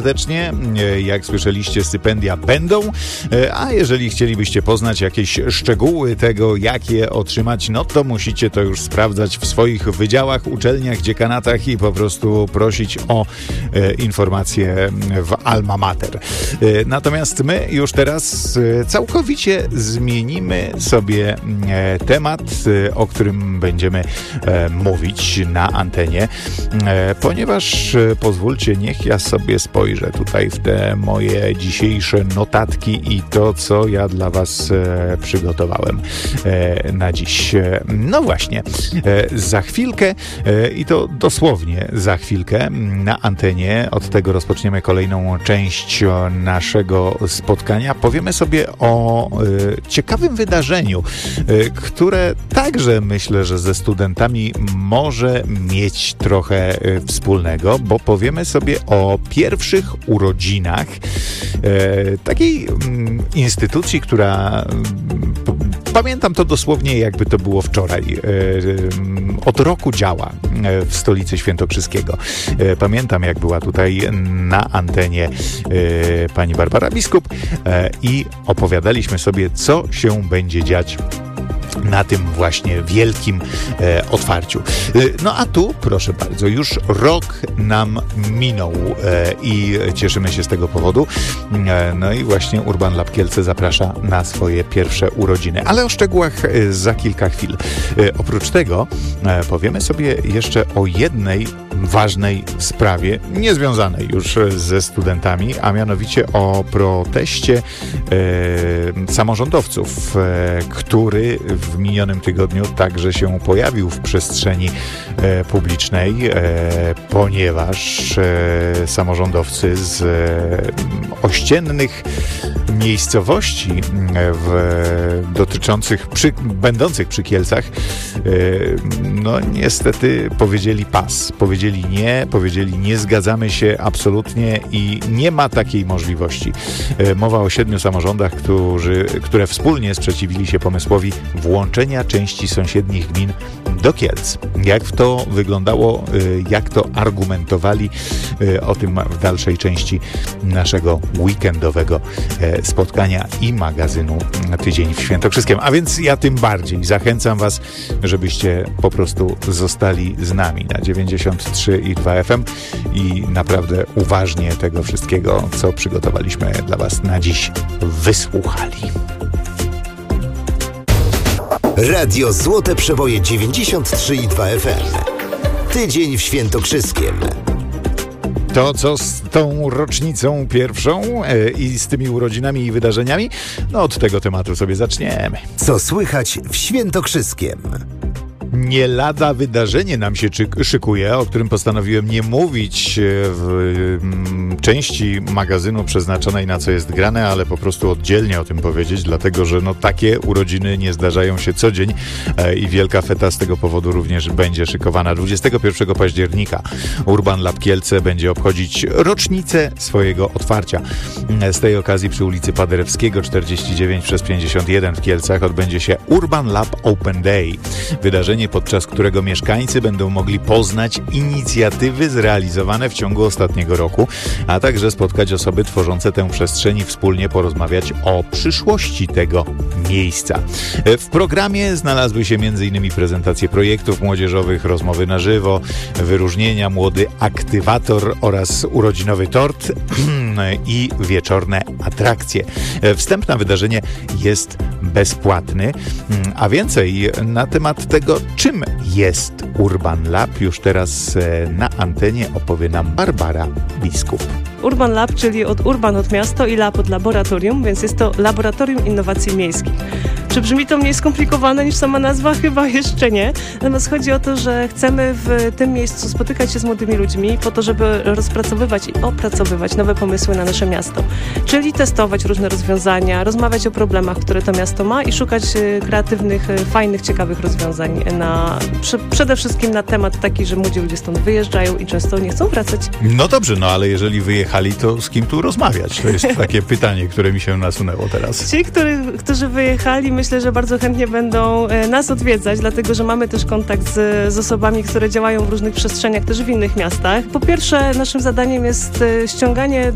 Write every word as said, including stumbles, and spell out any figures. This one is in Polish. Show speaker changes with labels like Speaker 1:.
Speaker 1: serdecznie. Jak słyszeliście, stypendia będą, a jeżeli chcielibyście poznać jakieś szczegóły tego, jak je otrzymać, no to musicie to już sprawdzać w swoich wydziałach, uczelniach, dziekanatach i po prostu prosić o e, informacje w Alma Mater. E, natomiast my już teraz e, całkowicie zmienimy sobie e, temat, e, o którym będziemy e, mówić na antenie, e, ponieważ e, pozwólcie, niech ja sobie spojrzę tutaj w te moje dzisiejsze notatki i to, co ja dla was e, przygotowałem e, na dziś. E, no właśnie, e, za chwilkę e, i to dosłownie za chwilkę na antenie, od tego rozpoczniemy kolejną część naszego spotkania. Powiemy sobie o e, ciekawym wydarzeniu, e, które także myślę, że ze studentami może mieć trochę e, wspólnego, bo powiemy sobie o pierwszych urodzinach e, takiej m, instytucji, która m, pamiętam to dosłownie, jakby to było wczoraj. E, od roku działa w stolicy świętokrzyskiego. E, pamiętam, jak była tutaj na antenie e, pani Barbara Biskup e, i opowiadaliśmy sobie, co się będzie dziać na tym właśnie wielkim e, otwarciu. E, no a tu, proszę bardzo, już rok nam minął e, i cieszymy się z tego powodu. E, no i właśnie Urban Lab Kielce zaprasza na swoje pierwsze urodziny. Ale o szczegółach e, za kilka chwil. E, oprócz tego e, powiemy sobie jeszcze o jednej ważnej sprawie, niezwiązanej już ze studentami, a mianowicie o proteście e, samorządowców, e, który w minionym tygodniu także się pojawił w przestrzeni e, publicznej, e, ponieważ e, samorządowcy z e, ościennych miejscowości w, dotyczących, przy, będących przy Kielcach, e, no niestety powiedzieli pas, powiedzieli nie, powiedzieli nie zgadzamy się absolutnie i nie ma takiej możliwości. E, mowa o siedmiu samorządach, którzy, które wspólnie sprzeciwili się pomysłowi włączenia części sąsiednich gmin do Kielc. Jak to wyglądało, jak to argumentowali, o tym w dalszej części naszego weekendowego spotkania i magazynu Tydzień w Świętokrzyskiem. A więc ja tym bardziej zachęcam was, żebyście po prostu zostali z nami na dziewięćdziesiąt trzy i dwa F M i naprawdę uważnie tego wszystkiego, co przygotowaliśmy dla was na dziś, wysłuchali.
Speaker 2: Radio Złote Przeboje dziewięćdziesiąt trzy i dwa F M. Tydzień w Świętokrzyskiem.
Speaker 1: To, co z tą rocznicą pierwszą e, i z tymi urodzinami i wydarzeniami, no od tego tematu sobie zaczniemy.
Speaker 2: Co słychać w Świętokrzyskiem?
Speaker 1: Nie lada wydarzenie nam się czy- szykuje, o którym postanowiłem nie mówić w mm, części magazynu przeznaczonej na co jest grane, ale po prostu oddzielnie o tym powiedzieć, dlatego że no takie urodziny nie zdarzają się co dzień e, i wielka feta z tego powodu również będzie szykowana. dwudziestego pierwszego października Urban Lab Kielce będzie obchodzić rocznicę swojego otwarcia. Z tej okazji przy ulicy Paderewskiego czterdzieści dziewięć przez pięćdziesiąt jeden w Kielcach odbędzie się Urban Lab Open Day. Wydarzenie, podczas którego mieszkańcy będą mogli poznać inicjatywy zrealizowane w ciągu ostatniego roku, a także spotkać osoby tworzące tę przestrzeń i wspólnie porozmawiać o przyszłości tego miejsca. W programie znalazły się między innymi prezentacje projektów młodzieżowych, rozmowy na żywo, wyróżnienia, młody aktywator oraz urodzinowy tort i wieczorne atrakcje. Wstęp na wydarzenie jest bezpłatny, a więcej na temat tego, czym jest Urban Lab, już teraz na antenie opowie nam Barbara Biskup.
Speaker 3: Urban Lab, czyli od urban od miasto i lab od laboratorium, więc jest to Laboratorium Innowacji Miejskich. Czy brzmi to mniej skomplikowane niż sama nazwa? Chyba jeszcze nie. Natomiast chodzi o to, że chcemy w tym miejscu spotykać się z młodymi ludźmi po to, żeby rozpracowywać i opracowywać nowe pomysły na nasze miasto. Czyli testować różne rozwiązania, rozmawiać o problemach, które to miasto ma i szukać kreatywnych, fajnych, ciekawych rozwiązań na, przede wszystkim na temat taki, że młodzi ludzie stąd wyjeżdżają i często nie chcą wracać.
Speaker 1: No dobrze, no ale jeżeli wyjechali, to z kim tu rozmawiać? To jest takie pytanie, które mi się nasunęło teraz.
Speaker 3: Ci, który, którzy wyjechali, myślę, że bardzo chętnie będą nas odwiedzać, dlatego że mamy też kontakt z, z osobami, które działają w różnych przestrzeniach, też w innych miastach. Po pierwsze, naszym zadaniem jest ściąganie